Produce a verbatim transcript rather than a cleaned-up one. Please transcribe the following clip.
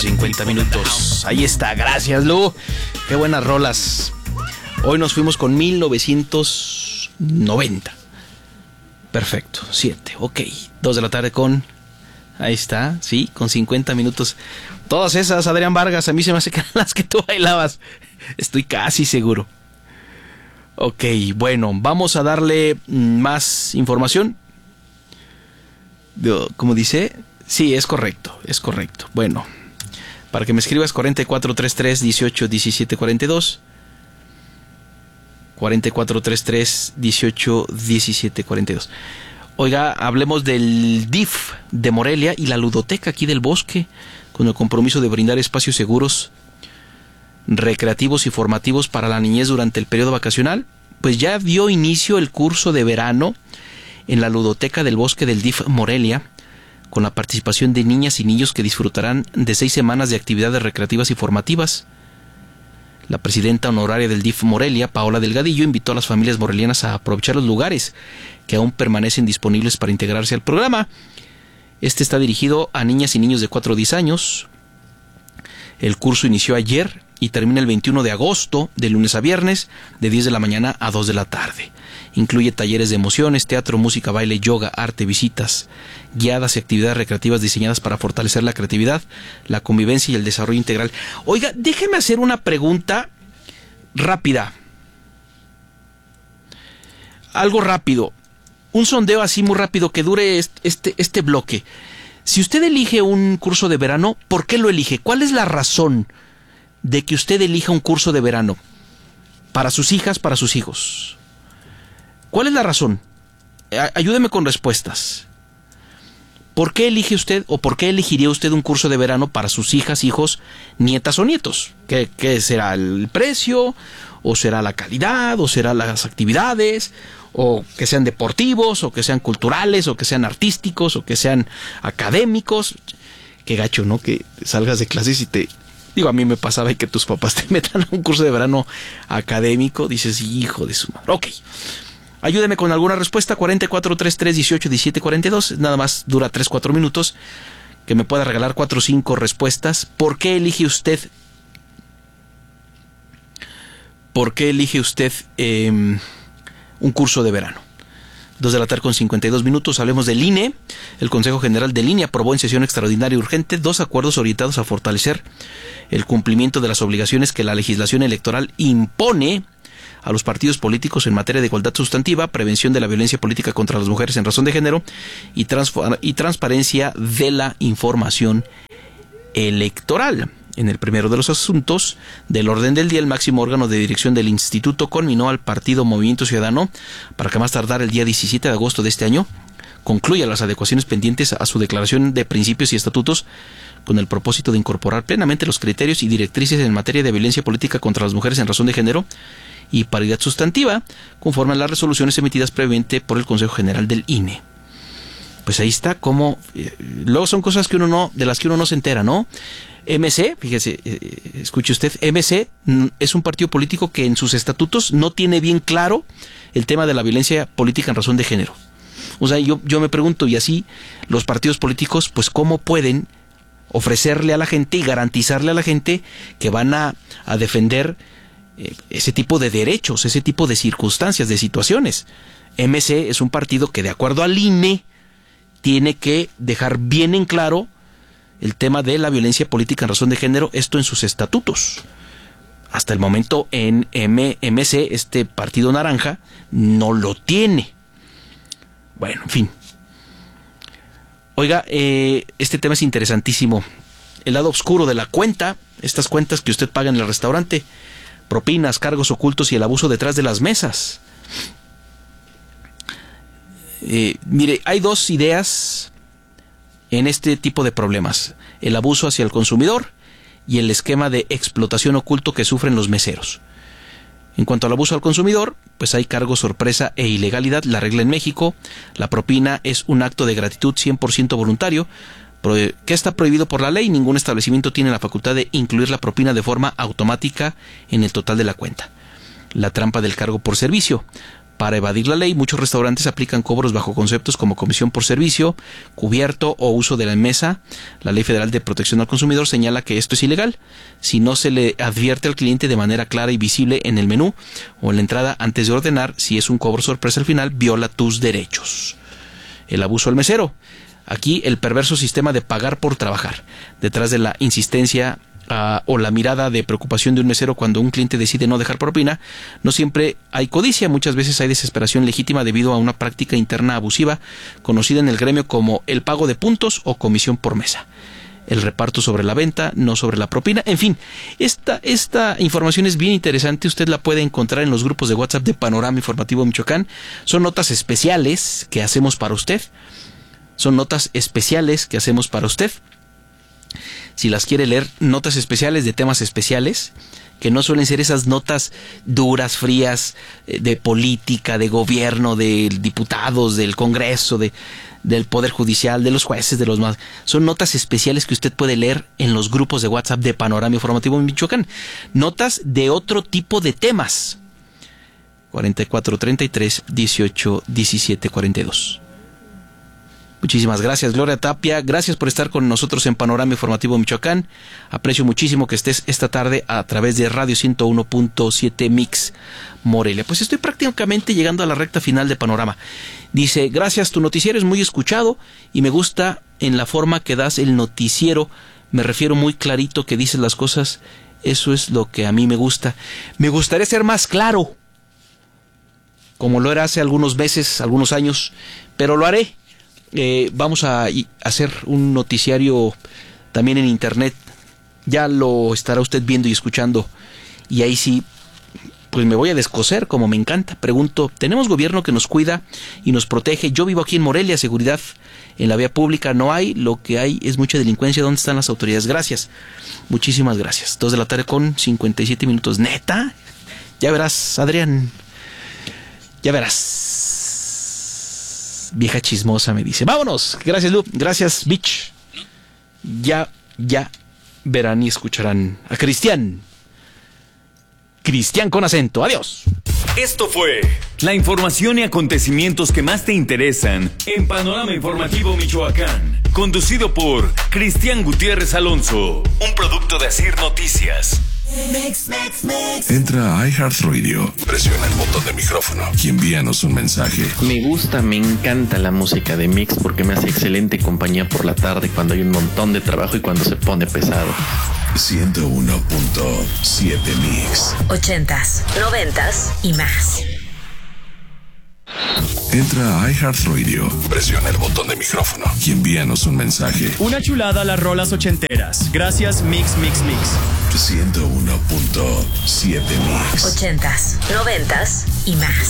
cincuenta minutos. Ahí está, gracias, Lu. Qué buenas rolas. Hoy nos fuimos con mil novecientos noventa. Perfecto, siete, ok. dos de la tarde con... Ahí está, sí, con cincuenta minutos. Todas esas, Adrián Vargas, a mí se me hace que eran las que tú bailabas. Estoy casi seguro. Ok, bueno, vamos a darle más información. ¿Cómo dice? Sí, es correcto, es correcto. Bueno, para que me escribas cuarenta y cuatro treinta y tres dieciocho diecisiete cuarenta y dos. cuarenta y cuatro treinta y tres dieciocho diecisiete cuarenta y dos. Oiga, hablemos del D I F de Morelia y la ludoteca aquí del Bosque, con el compromiso de brindar espacios seguros, recreativos y formativos para la niñez durante el periodo vacacional. Pues ya dio inicio el curso de verano en la ludoteca del Bosque del D I F Morelia, con la participación de niñas y niños que disfrutarán de seis semanas de actividades recreativas y formativas. La presidenta honoraria del D I F Morelia, Paola Delgadillo, invitó a las familias morelianas a aprovechar los lugares que aún permanecen disponibles para integrarse al programa. Este está dirigido a niñas y niños de cuatro a diez años. El curso inició ayer y termina el veintiuno de agosto, de lunes a viernes, de diez de la mañana a dos de la tarde. Incluye talleres de emociones, teatro, música, baile, yoga, arte, visitas guiadas y actividades recreativas diseñadas para fortalecer la creatividad, la convivencia y el desarrollo integral. Oiga, déjeme hacer una pregunta rápida. Algo rápido. Un sondeo así muy rápido que dure este, este bloque. Si usted elige un curso de verano, ¿por qué lo elige? ¿Cuál es la razón de que usted elija un curso de verano? Para sus hijas, para sus hijos. ¿Cuál es la razón? Ayúdeme con respuestas. ¿Por qué elige usted o por qué elegiría usted un curso de verano para sus hijas, hijos, nietas o nietos? ¿Qué, qué será el precio? ¿O será la calidad? ¿O será las actividades? ¿O que sean deportivos? ¿O que sean culturales? ¿O que sean artísticos? ¿O que sean académicos? Qué gacho, ¿no? Que salgas de clases y te... Digo, a mí me pasaba y que tus papás te metan a un curso de verano académico. Dices, hijo de su madre. Ok. Ayúdeme con alguna respuesta. cuarenta y cuatro treinta y tres dieciocho diecisiete cuarenta y dos. Nada más dura tres cuatro minutos. Que me pueda regalar cuatro o cinco respuestas. ¿Por qué elige usted? ¿Por qué elige usted eh, un curso de verano? dos de la tarde con cincuenta y dos minutos. Hablemos del I N E. El Consejo General del I N E aprobó en sesión extraordinaria y urgente dos acuerdos orientados a fortalecer el cumplimiento de las obligaciones que la legislación electoral impone a los partidos políticos en materia de igualdad sustantiva, prevención de la violencia política contra las mujeres en razón de género y, trans- y transparencia de la información electoral. En el primero de los asuntos del orden del día, el máximo órgano de dirección del instituto conminó al partido Movimiento Ciudadano para que más tardar el día diecisiete de agosto de este año concluya las adecuaciones pendientes a su declaración de principios y estatutos con el propósito de incorporar plenamente los criterios y directrices en materia de violencia política contra las mujeres en razón de género y paridad sustantiva, conforme a las resoluciones emitidas previamente por el Consejo General del I N E. Pues ahí está, como eh, luego son cosas que uno no, de las que uno no se entera, ¿no? M C, fíjese, eh, escuche usted, M C es un partido político que en sus estatutos no tiene bien claro el tema de la violencia política en razón de género. O sea, yo, yo me pregunto, y así los partidos políticos, pues cómo pueden ofrecerle a la gente y garantizarle a la gente que van a, a defender eh, ese tipo de derechos, ese tipo de circunstancias, de situaciones. M C es un partido que, de acuerdo al I N E, tiene que dejar bien en claro el tema de la violencia política en razón de género, esto en sus estatutos. Hasta el momento en M C, este partido naranja, no lo tiene. Bueno, en fin. Oiga, eh, este tema es interesantísimo. El lado oscuro de la cuenta, estas cuentas que usted paga en el restaurante, propinas, cargos ocultos y el abuso detrás de las mesas. Eh, mire, hay dos ideas en este tipo de problemas: el abuso hacia el consumidor y el esquema de explotación oculto que sufren los meseros. En cuanto al abuso al consumidor, pues hay cargo sorpresa e ilegalidad. La regla en México: la propina es un acto de gratitud cien por ciento voluntario, que está prohibido por la ley. Ningún establecimiento tiene la facultad de incluir la propina de forma automática en el total de la cuenta. La trampa del cargo por servicio. Para evadir la ley, muchos restaurantes aplican cobros bajo conceptos como comisión por servicio, cubierto o uso de la mesa. La Ley Federal de Protección al Consumidor señala que esto es ilegal si no se le advierte al cliente de manera clara y visible en el menú o en la entrada antes de ordenar. Si es un cobro sorpresa al final, viola tus derechos. El abuso al mesero. Aquí el perverso sistema de pagar por trabajar. Detrás de la insistencia Uh, o la mirada de preocupación de un mesero cuando un cliente decide no dejar propina, no siempre hay codicia, muchas veces hay desesperación legítima debido a una práctica interna abusiva conocida en el gremio como el pago de puntos o comisión por mesa. El reparto sobre la venta, no sobre la propina. En fin, esta, esta información es bien interesante. Usted la puede encontrar en los grupos de WhatsApp de Panorama Informativo Michoacán. Son notas especiales que hacemos para usted. Son notas especiales que hacemos para usted. Si las quiere leer, notas especiales de temas especiales, que no suelen ser esas notas duras, frías, de política, de gobierno, de diputados, del Congreso, de, del Poder Judicial, de los jueces, de los más. Son notas especiales que usted puede leer en los grupos de WhatsApp de Panorama Informativo en Michoacán. Notas de otro tipo de temas. cuarenta y cuatro, treinta y tres, dieciocho, diecisiete, cuarenta y dos. Muchísimas gracias, Gloria Tapia. Gracias por estar con nosotros en Panorama Informativo Michoacán. Aprecio muchísimo que estés esta tarde a través de Radio ciento uno punto siete Mix Morelia. Pues estoy prácticamente llegando a la recta final de Panorama. Dice, gracias, tu noticiero es muy escuchado y me gusta en la forma que das el noticiero. Me refiero muy clarito que dices las cosas. Eso es lo que a mí me gusta. Me gustaría ser más claro, como lo era hace algunos meses, algunos años, pero lo haré. Eh, vamos a hacer un noticiario también en internet. Ya lo estará usted viendo y escuchando. Y ahí sí, pues me voy a descoser como me encanta. Pregunto, ¿tenemos gobierno que nos cuida y nos protege? Yo vivo aquí en Morelia, seguridad en la vía pública no hay. Lo que hay es mucha delincuencia. ¿Dónde están las autoridades? Gracias. Muchísimas gracias. Dos de la tarde con cincuenta y siete minutos. ¿Neta? Ya verás, Adrián. Ya verás. Vieja chismosa, me dice. Vámonos. Gracias, Lu. Gracias, Bitch. Ya, ya verán y escucharán a Cristian. Cristian con acento. Adiós. Esto fue la información y acontecimientos que más te interesan en Panorama Informativo Michoacán. Conducido por Cristian Gutiérrez Alonso. Un producto de Asir Noticias. Mix, mix, mix. Entra a iHeartRadio, presiona el botón de micrófono y envíanos un mensaje. Me gusta, me encanta la música de Mix porque me hace excelente compañía por la tarde cuando hay un montón de trabajo y cuando se pone pesado. ciento uno punto siete Mix. Ochentas, noventas y más. Entra a iHeartRadio, presiona el botón de micrófono y envíanos un mensaje. Una chulada a las rolas ochenteras. Gracias, Mix, Mix, Mix. ciento uno punto siete Mix. Ochentas, noventas y más.